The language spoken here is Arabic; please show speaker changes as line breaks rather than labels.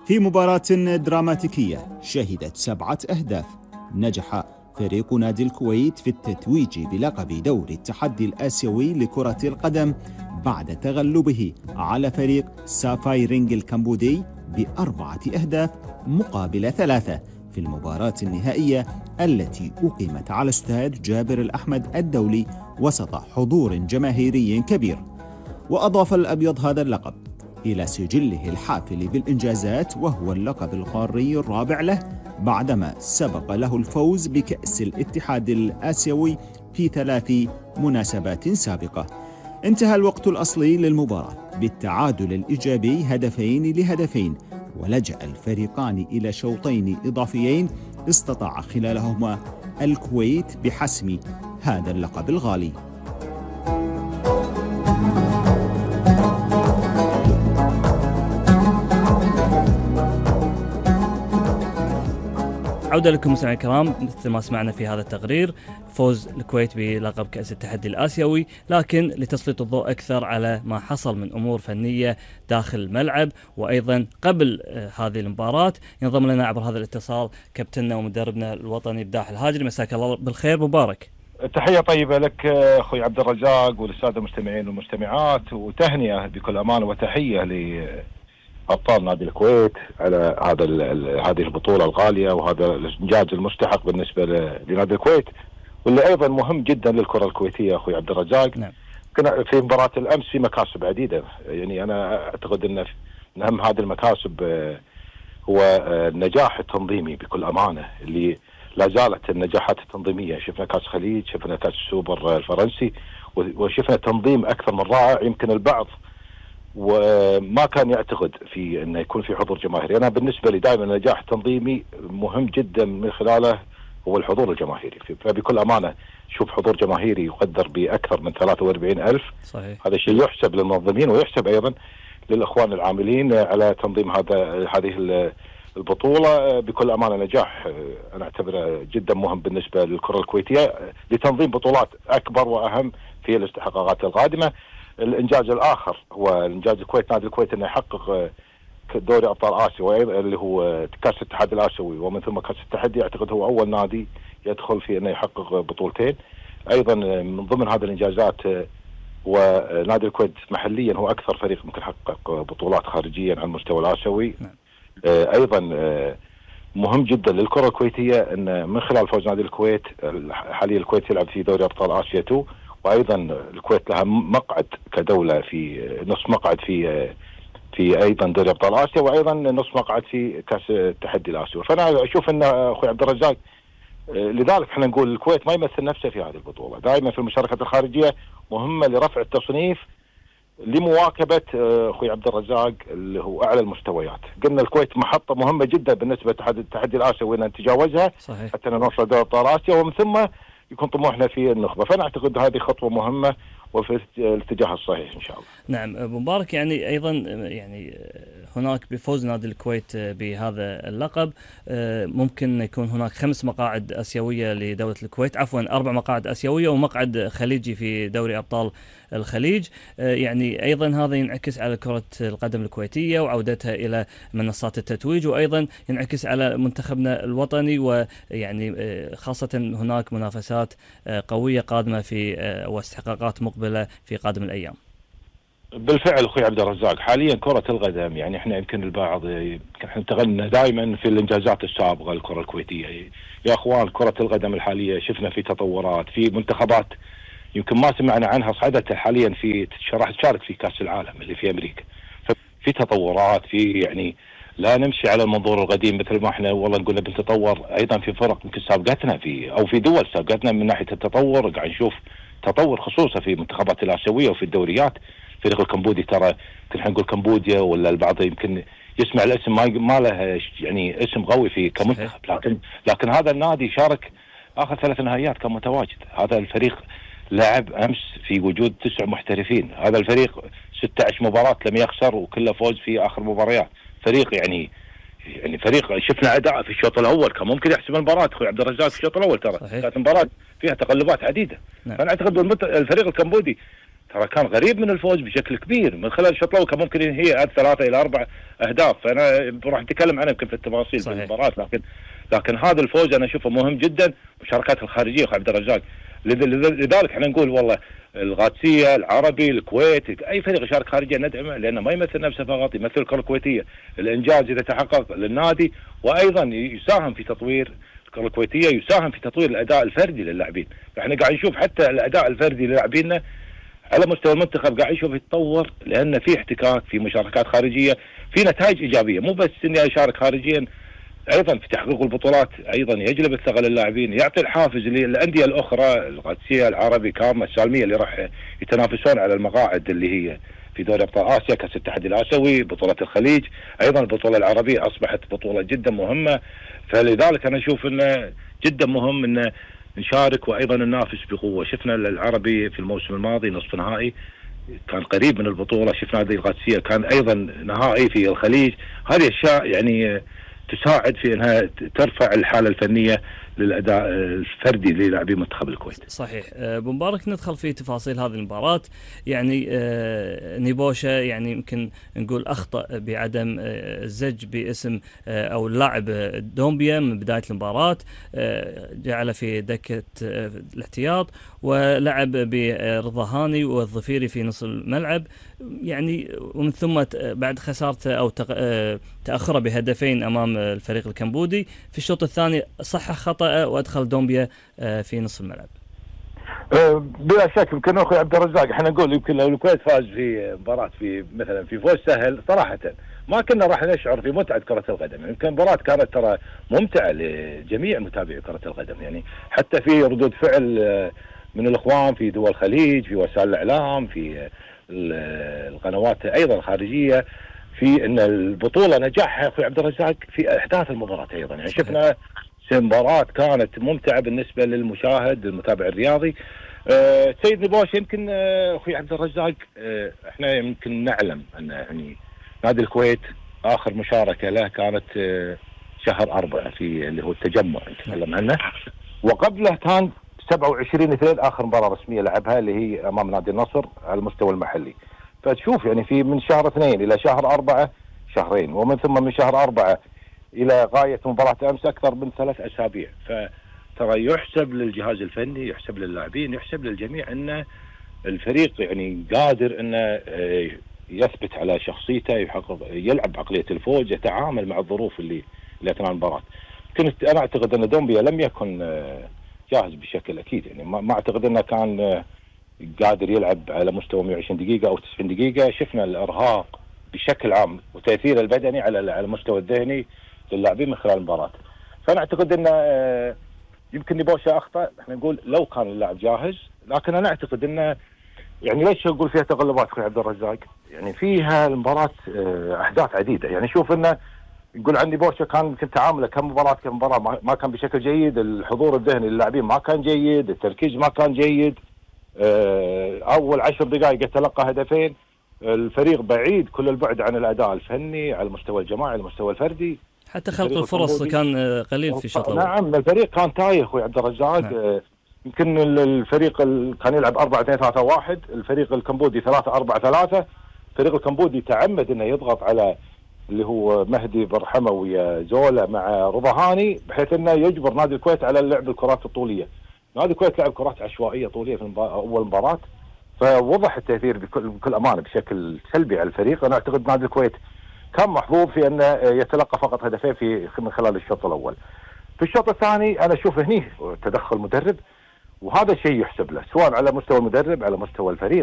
في مباراة دراماتيكية شهدت 7 أهداف، نجح فريق نادي الكويت في التتويج بلقب دوري التحدي الآسيوي لكرة القدم بعد تغلبه على فريق سافايرينج الكمبودي ب4 أهداف مقابل 3 في المباراة النهائية التي أقيمت على استاد جابر الأحمد الدولي وسط حضور جماهيري كبير. وأضاف الأبيض هذا اللقب إلى سجله الحافل بالإنجازات، وهو اللقب القاري الرابع له بعدما سبق له الفوز بكأس الاتحاد الآسيوي في 3 مناسبات سابقة. انتهى الوقت الأصلي للمباراة بالتعادل الإيجابي 2-2، ولجأ الفريقان إلى شوطين إضافيين استطاع خلالهما الكويت بحسم هذا اللقب الغالي.
عودة لكم مستمعينا الكرام. مثل ما سمعنا في هذا التقرير، فوز الكويت بلقب كأس التحدي الآسيوي، لكن لتسليط الضوء أكثر على ما حصل من أمور فنية داخل الملعب وأيضا قبل هذه المباراة، ينضم لنا عبر هذا الاتصال كابتننا ومدربنا الوطني بداح الهاجري. مساك الله بالخير، مبارك.
تحية طيبة لك أخوي عبد الرزاق وللسادة المستمعين والمستمعات، وتهنئة بكل أمانة وتحية أبطال نادي الكويت على هذه البطولة الغالية وهذا الإنجاز المستحق بالنسبة لنادي الكويت، واللي أيضا مهم جدا للكرة الكويتية أخوي عبد الرزاق.
نعم.
كنا في مباراة الأمس في مكاسب عديدة، يعني أنا أعتقد أن من أهم هذه المكاسب هو النجاح التنظيمي بكل أمانة، اللي لا زالت النجاحات التنظيمية. شفنا كأس خليج، شفنا كأس السوبر الفرنسي، وشفنا تنظيم أكثر من رائع. يمكن البعض وما كان يعتقد في انه يكون في حضور جماهيري. انا بالنسبه لي دائما النجاح التنظيمي مهم جدا، من خلاله هو الحضور الجماهيري. فبكل امانه شوف حضور جماهيري يقدر باكثر من 43,000.
صحيح.
هذا شيء يحسب للمنظمين ويحسب ايضا للاخوان العاملين على تنظيم هذه البطوله. بكل امانه نجاح انا اعتبره جدا مهم بالنسبه للكره الكويتيه لتنظيم بطولات اكبر واهم في الاستحقاقات القادمه. الانجاز الاخر هو انجاز الكويت، نادي الكويت انه يحقق دوري ابطال اسيا اللي هو كاس الاتحاد الاسيوي، ومن ثم كاس التحدي. اعتقد هو اول نادي يدخل في انه يحقق بطولتين. ايضا من ضمن هذه الانجازات ونادي الكويت محليا هو اكثر فريق ممكن يحقق بطولات خارجيا على المستوى الاسيوي. ايضا مهم جدا للكره الكويتيه ان من خلال فوز نادي الكويت، حاليا الكويت يلعب في دوري ابطال اسيا 2، وايضا الكويت لها مقعد كدوله في نصف مقعد في ايضا دوري ابطال اسيا، وايضا نصف مقعد في كاس التحدي الاسيوي. فانا اشوف ان اخوي عبد الرزاق لذلك احنا نقول الكويت ما يمثل نفسه في هذه البطوله. دائما في المشاركات الخارجيه مهمه لرفع التصنيف لمواكبه اخوي عبد الرزاق اللي هو اعلى المستويات. قلنا الكويت محطه مهمه جدا بالنسبه للتحدي الاسيوي ان نتجاوزها.
صحيح.
حتى نوصل دوري ابطال اسيا ومن ثم يكون طموحنا في النخبه. فانا اعتقد هذه خطوه مهمه وفي الاتجاه الصحيح ان شاء الله.
نعم مبارك. يعني ايضا يعني هناك بفوز نادي الكويت بهذا اللقب ممكن يكون هناك 5 مقاعد اسيويه لدوله الكويت، عفوا 4 مقاعد اسيويه ومقعد خليجي في دوري ابطال الخليج. يعني ايضا هذا ينعكس على كره القدم الكويتيه وعودتها الى منصات التتويج، وايضا ينعكس على منتخبنا الوطني، ويعني خاصه هناك منافسات قويه قادمه في واستحقاقات مقبله في قادم الايام.
بالفعل اخوي عبد الرزاق، حاليا كره القدم يعني احنا يمكن البعض احنا انتقلنا دائما في الانجازات السابقه للكره الكويتيه. يا اخوان كره القدم الحاليه شفنا في تطورات، في منتخبات يمكن ما سمعنا عنها صعدت حاليا في راح تشارك في كاس العالم اللي في امريكا. ففي تطورات، في يعني لا نمشي على المنظور القديم مثل ما احنا والله نقول بنتطور. ايضا في فرق يمكن سابقتنا في دول سابقتنا من ناحيه التطور، قاعد نشوف تطور خصوصا في المنتخبات الاسيويه وفي الدوريات. فريق الكمبودي ترى يمكن نقول كمبوديا ولا البعض يمكن يسمع الاسم ما له يعني اسم قوي في كمنتخب، لكن هذا النادي شارك اخر 3 نهائيات كان متواجد. هذا الفريق لعب امس في وجود 9 محترفين. هذا الفريق 16 مباراة لم يخسر وكله فوز في اخر مباريات. فريق يعني فريق شفنا اداء في الشوط الاول كان ممكن يحسم المباراة اخوي عبد الرزاق. في الشوط الاول ترى كانت مباراة فيها تقلبات عديدة.
نعم.
فانا اعتقد الفريق الكمبودي ترى كان قريب من الفوز بشكل كبير من خلال الشوط الاول، كان ممكن ينهي 3 إلى 4 أهداف. فانا راح نتكلم عنها يمكن في التفاصيل في المباراه، لكن هذا الفوز انا اشوفه مهم جدا. مشاركات الخارجيه اخو عبد الرزاق، لذلك احنا نقول والله القادسيه، العربي، الكويت، اي فريق يشارك خارجيا ندعمه، لانه ما يمثل نفسه فقط، يمثل الكره الكويتيه. الانجاز اذا تحقق للنادي، وايضا يساهم في تطوير الكره الكويتيه، يساهم في تطوير الاداء الفردي للاعبين. فاحنا قاعد نشوف حتى الاداء الفردي للاعبينا على مستوى المنتخب قاعد نشوف يتطور، لان في احتكاك، في مشاركات خارجيه، في نتائج ايجابيه. مو بس اني اشارك خارجيا، ايضا في تحقيق البطولات ايضا يجلب الثقه للاعبين، يعطي الحافز للانديه الاخرى، القادسيه، العربي، كامه، السالميه، اللي راح يتنافسون على المقاعد اللي هي في دوري ابطال اسيا، كاس الاتحاد الاسيوي، بطوله الخليج. ايضا البطوله العربيه اصبحت بطوله جدا مهمه. فلذلك انا اشوف انه جدا مهم ان نشارك وايضا ننافس بقوه. شفنا العربي في الموسم الماضي نصف نهائي كان قريب من البطوله، شفنا هذه القادسيه كان ايضا نهائي في الخليج. هذه اشياء يعني تساعد في انها ترفع الحاله الفنيه للاداء الفردي للاعبي منتخب الكويت.
صحيح. ابو مبارك، ندخل في تفاصيل هذه المباراه. يعني نيبوشا يعني يمكن نقول اخطا بعدم الزج باسم او اللاعب دومبيا من بدايه المباراه، جعله في دكه الاحتياط ولعب برضا هاني والظفيري في نص الملعب. يعني ومن ثم بعد خسارته او تاخره بهدفين امام الفريق الكمبودي في الشوط الثاني صحح خطأ وادخل دومبيا في نصف الملعب.
بلا شك يمكن اخوي عبد الرزاق، احنا نقول يمكن لو الكويت فاز في مباراه في مثلا في فوز سهل صراحه ما كنا راح نشعر في متعه كره القدم. يمكن المباراه كانت ترى ممتعه لجميع متابعي كره القدم، يعني حتى في ردود فعل من الاخوان في دول الخليج، في وسائل الاعلام، في القنوات ايضا الخارجيه، في ان البطوله نجاحها اخوي عبد الرزاق في احداث المباراه ايضا. يعني شفنا مباراة كانت ممتعة بالنسبة للمشاهد المتابع الرياضي. سيد نبوش يمكن اخوي عبد الرزاق، احنا يمكن نعلم ان يعني نادي الكويت اخر مشاركة له كانت شهر 4 في اللي هو التجمع نتكلم عنه، وقبله كان 27/2 اخر مباراة رسمية لعبها اللي هي امام نادي النصر على المستوى المحلي. فتشوف يعني في من شهر 2 الى شهر 4 شهرين، ومن ثم من شهر 4 إلى غاية مباراة أمس أكثر من 3 أسابيع. فترى يحسب للجهاز الفني، يحسب للاعبين، يحسب للجميع أن الفريق يعني قادر أنه يثبت على شخصيته، يلعب بعقلية الفوز، يتعامل مع الظروف اللي أثناء المباراة. كنت أنا أعتقد أن دومبيا لم يكن جاهز بشكل أكيد، يعني ما أعتقد أنه كان قادر يلعب على مستوى 120 دقيقة أو 90 دقيقة. شفنا الإرهاق بشكل عام وتأثير البدني على المستوى الذهني للاعبين من خلال المباراة. فأنا أعتقد أن يمكن نبوشا أخطأ. احنا نقول لو كان اللاعب جاهز، لكن أنا أعتقد أنه يعني ليش أقول فيها تغلبات أخوي عبد الرزاق؟ يعني فيها المباراة أحداث عديدة. يعني شوف أنه نقول عن نبوشا كان تعامله كمباراة ما كان بشكل جيد، الحضور الذهني للاعبين ما كان جيد، التركيز ما كان جيد. أول 10 دقائق يتلقى هدفين، الفريق بعيد كل البعد عن الأداء الفني على المستوى الجماعي، على المستوى الفردي.
حتى خلق الفرص كان قليل في الشوط الأول.
نعم، الفريق كان تايه اخوي عبد الرزاق. نعم. يمكن الفريق كان يلعب 4-2-3-1، الفريق الكمبودي 3-4-3. الفريق الكمبودي تعمد انه يضغط على اللي هو مهدي برحمه ويا زولا مع رضا هاني، بحيث انه يجبر نادي الكويت على لعب الكرات الطوليه. نادي الكويت لعب كرات عشوائيه طوليه في اول مباراه، فوضح التاثير بكل امانه بشكل سلبي على الفريق. انا اعتقد نادي الكويت كان محظوظ في انه يتلقى فقط هدفين من خلال الشوط الاول. في الشوط الثاني انا اشوف هني تدخل مدرب، وهذا الشيء يحسب له سواء على مستوى المدرب على مستوى الفريق.